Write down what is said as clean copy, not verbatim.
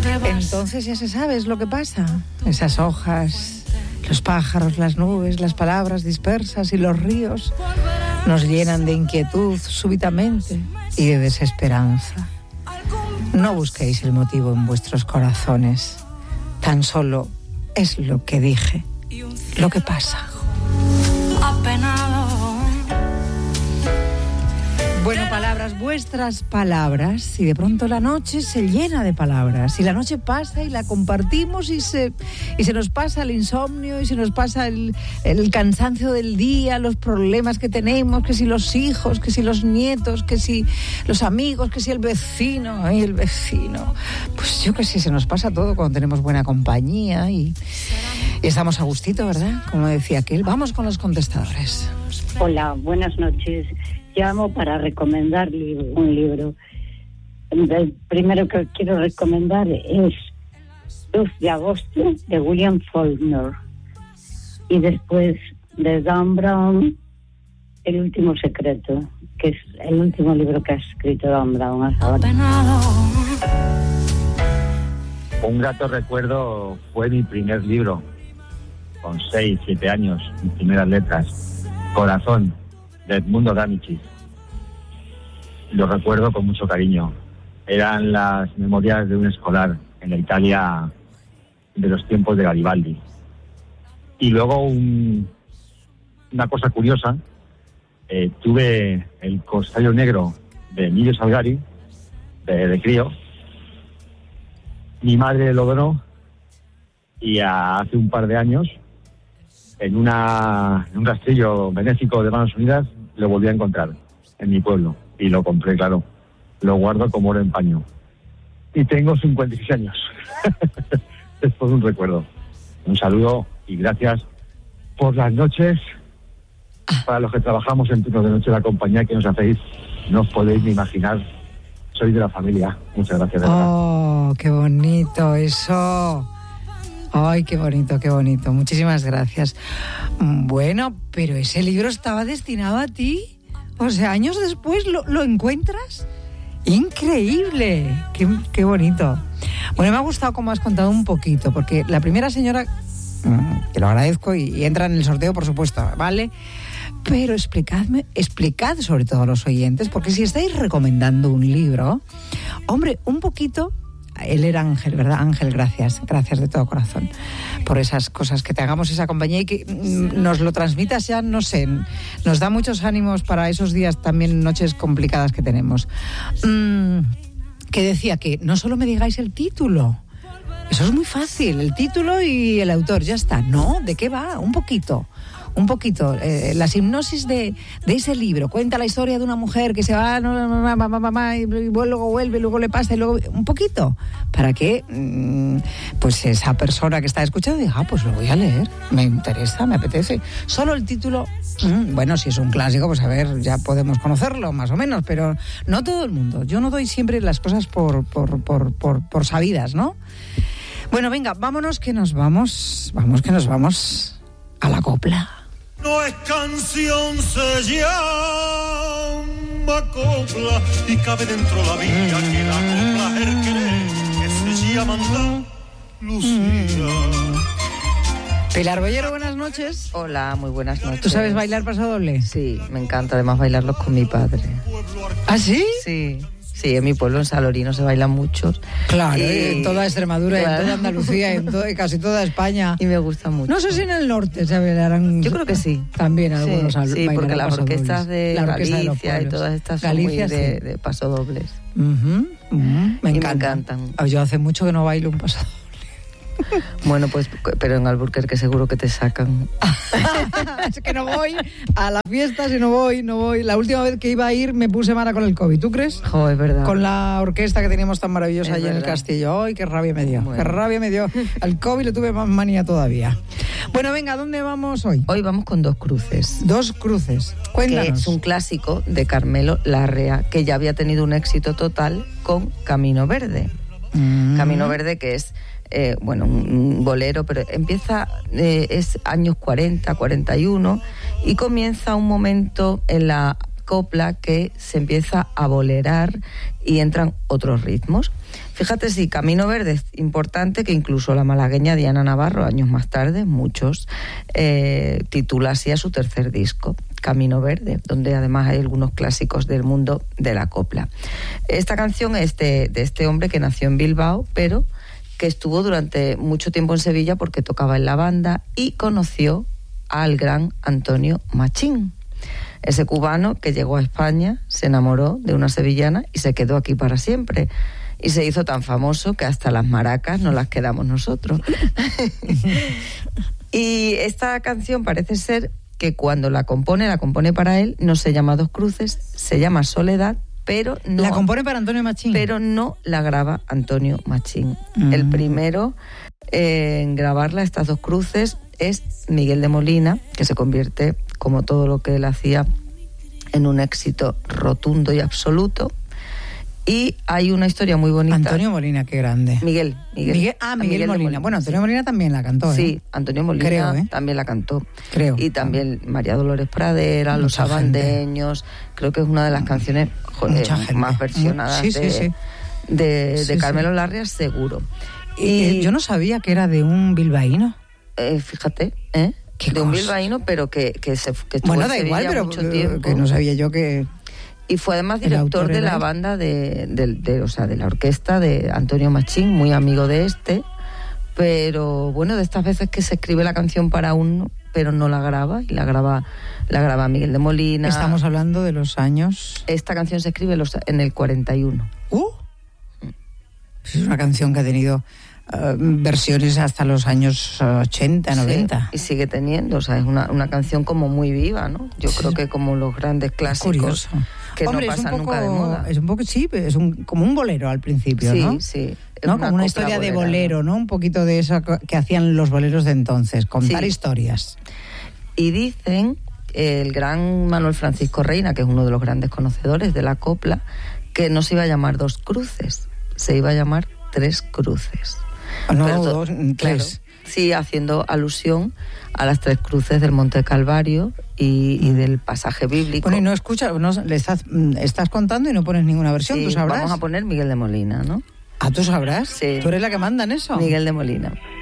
Entonces ya se sabe, es lo que pasa. Esas hojas, los pájaros, las nubes, las palabras dispersas y los ríos nos llenan de inquietud súbitamente y de desesperanza. No busquéis el motivo en vuestros corazones. Tan solo es lo que dije, lo que pasa. Bueno, palabras, vuestras palabras, y de pronto la noche se llena de palabras, y la noche pasa y la compartimos y se nos pasa el insomnio, y se nos pasa el cansancio del día, los problemas que tenemos, que si los hijos, que si los nietos, que si los amigos, que si el vecino, ay, el vecino. Pues yo que sé, se nos pasa todo cuando tenemos buena compañía y estamos a gustito, ¿verdad? Como decía aquel. Vamos con los contestadores. Hola, buenas noches. Llamo para recomendar un libro. El primero que quiero recomendar es Luz de agosto, de William Faulkner. Y después de Dan Brown, El último secreto, que es el último libro que ha escrito Dan Brown hasta ahora. Un grato recuerdo fue mi primer libro, con 6, 7 años, mis primeras letras. Corazón, de Edmundo D'Amicis. Lo recuerdo con mucho cariño. Eran las memorias de un escolar en la Italia de los tiempos de Garibaldi. Y luego una cosa curiosa, tuve el Corsario Negro de Emilio Salgari, de crío. Mi madre lo donó y hace un par de años, en un rastrillo benéfico de Manos Unidas, lo volví a encontrar en mi pueblo y lo compré, claro. Lo guardo como oro en paño. Y tengo 56 años. Es por un recuerdo. Un saludo y gracias por las noches. Para los que trabajamos en turnos de noche, la compañía que nos hacéis, no os podéis ni imaginar. Soy de la familia. Muchas gracias, de verdad. Oh, qué bonito eso. Ay, qué bonito, qué bonito. Muchísimas gracias. Bueno, pero ese libro estaba destinado a ti. O sea, años después lo encuentras. Increíble. Qué bonito. Bueno, me ha gustado cómo has contado un poquito, porque la primera señora, que lo agradezco, y entra en el sorteo, por supuesto, ¿vale? Pero explicad sobre todo a los oyentes, porque si estáis recomendando un libro, hombre, un poquito. Él era Ángel, ¿verdad? Ángel, gracias de todo corazón por esas cosas, que te hagamos esa compañía y que nos lo transmitas ya, no sé, nos da muchos ánimos para esos días también, noches complicadas que tenemos. Que decía que no solo me digáis el título, eso es muy fácil, el título y el autor, ya está. No, ¿de qué va? Un poquito, la hipnosis de ese libro. Cuenta la historia de una mujer que se va, y luego vuelve, luego le pasa, y luego un poquito, para que pues esa persona que está escuchando diga, pues lo voy a leer, me interesa, me apetece. Solo el título, bueno, si es un clásico, pues a ver, ya podemos conocerlo más o menos, pero no todo el mundo. Yo no doy siempre las cosas por sabidas, ¿no? Bueno, venga, vámonos que nos vamos a la copla. No es canción, se llama copla y cabe dentro la vida que la copla Hercules, que se llama Lucía. Pilar Bollero, buenas noches. Hola, muy buenas noches. ¿Tú sabes bailar pasodoble? Sí, me encanta además bailarlo con mi padre. ¿Ah, sí? Sí, en mi pueblo, en Salorino, se bailan muchos. Claro, en toda Extremadura, claro. En toda Andalucía, en casi toda España. Y me gusta mucho. No sé si en el norte se bailarán. Yo creo que sí. También algunos sí, porque las orquestas de Galicia y todas estas son Galicia, muy de pasodobles. Me encantan. Yo hace mucho que no bailo un pasodoble. Bueno, pues, pero en Alburquerque seguro que te sacan. Es que no voy a la fiesta, si no voy. La última vez que iba a ir me puse mala con el COVID, ¿tú crees? Jo, es verdad. Con la orquesta que teníamos tan maravillosa allí en el castillo. ¡Ay, qué rabia me dio! Bueno. ¡Qué rabia me dio! Al COVID le tuve más manía todavía. Bueno, venga, ¿dónde vamos hoy? Hoy vamos con Dos Cruces. Dos Cruces. Cuéntanos. Que es un clásico de Carmelo Larrea, que ya había tenido un éxito total con Camino Verde. Camino Verde, que es un bolero, pero empieza, es años 40, 41, y comienza un momento en la copla que se empieza a bolerar y entran otros ritmos. Fíjate si Camino Verde es importante, que incluso la malagueña Diana Navarro, años más tarde, muchos, titula así a su tercer disco, Camino Verde, donde además hay algunos clásicos del mundo de la copla. Esta canción es de este hombre que nació en Bilbao, pero que estuvo durante mucho tiempo en Sevilla porque tocaba en la banda y conoció al gran Antonio Machín, ese cubano que llegó a España, se enamoró de una sevillana y se quedó aquí para siempre. Y se hizo tan famoso que hasta las maracas nos las quedamos nosotros. Y esta canción parece ser que cuando la compone para él, no se llama Dos Cruces, se llama Soledad, pero no... ¿La compone para Antonio Machín? Pero no la graba Antonio Machín. El primero en grabarla, estas Dos Cruces, es Miguel de Molina, que se convierte, como todo lo que él hacía, en un éxito rotundo y absoluto. Y hay una historia muy bonita. Antonio Molina, qué grande. Miguel Molina. Bueno, Antonio Molina también la cantó, ¿eh? Sí, Antonio Molina creo, también la cantó. Creo. Y también María Dolores Pradera, Los Abandeños. Creo que es una de las canciones más versionadas de Carmelo Larrea, seguro. Y yo no sabía que era de un bilbaíno. Fíjate, de un bilbaíno, pero que estuvo bueno, en da Sevilla igual, pero mucho tiempo. que no sabía yo que... Y fue además director de la banda de la orquesta de Antonio Machín, muy amigo de este, pero bueno, de estas veces que se escribe la canción para uno, pero no la graba, y la graba Miguel de Molina. Estamos hablando de los años... Esta canción se escribe en el 41. Es una canción que ha tenido versiones hasta los años 80, 90. Sí, y sigue teniendo, o sea, es una canción como muy viva, ¿no? Yo creo que como los grandes clásicos... Curioso. Que hombre, no pasan nunca de moda. Es un poco, sí, es como un bolero al principio, sí, ¿no? Sí, ¿no? Como una historia de bolero, ¿no? Un poquito de eso que hacían los boleros de entonces, contar historias. Y dicen el gran Manuel Francisco Reina, que es uno de los grandes conocedores de la copla, que no se iba a llamar Dos Cruces, se iba a llamar Tres Cruces. No, tres. Claro, sí, haciendo alusión a las tres cruces del Monte Calvario y del pasaje bíblico. Bueno, y no escuchas, le estás contando y no pones ninguna versión, sí, tú sabrás. Vamos a poner Miguel de Molina, ¿no? ¿Ah, tú sabrás? Sí. ¿Tú eres la que manda en eso? Miguel de Molina.